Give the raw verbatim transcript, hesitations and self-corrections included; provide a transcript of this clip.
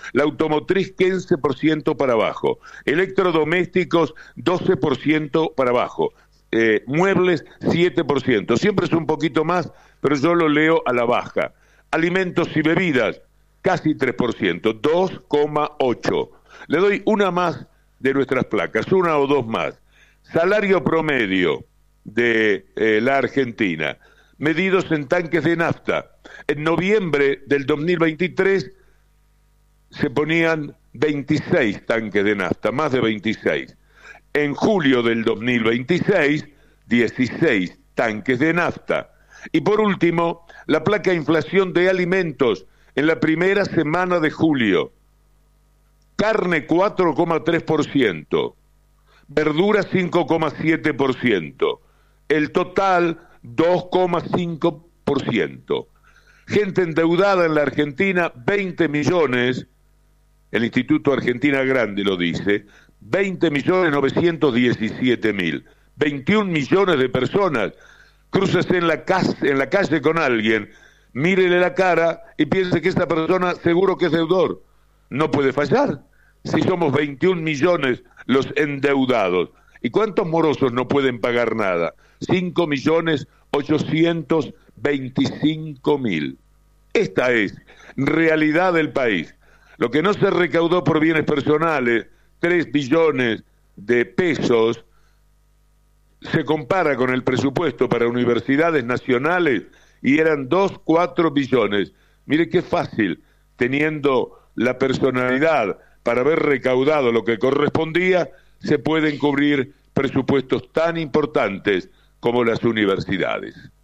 La automotriz quince por ciento para abajo. Electrodomésticos doce por ciento para abajo. Eh, muebles siete por ciento. Siempre es un poquito más, pero yo lo leo a la baja. Alimentos y bebidas casi tres por ciento, dos coma ocho. Le doy una más de nuestras placas, una o dos más. Salario promedio de eh, la Argentina, medidos en tanques de nafta. En noviembre del dos mil veintitrés se ponían veintiséis tanques de nafta, más de veintiséis. En julio del dos mil veintiséis, dieciséis tanques de nafta. Y por último, la placa de inflación de alimentos en la primera semana de julio. Carne cuatro coma tres por ciento, verduras cinco coma siete por ciento, el total dos coma cinco por ciento. Gente endeudada en la Argentina, veinte millones, el Instituto Argentina Grande lo dice, veinte millones novecientos diecisiete mil, veintiún millones de personas. Crúcese en la, casa, en la calle con alguien, mírele la cara y piense que esta persona seguro que es deudor. No puede fallar si somos veintiún millones los endeudados. ¿Y cuántos morosos no pueden pagar nada? cinco millones ochocientos veinticinco mil. Esta es realidad del país. Lo que no se recaudó por bienes personales, tres billones de pesos, se compara con el presupuesto para universidades nacionales y eran dos, cuatro billones. Mire qué fácil, teniendo la personalidad para haber recaudado lo que correspondía, se pueden cubrir presupuestos tan importantes como las universidades.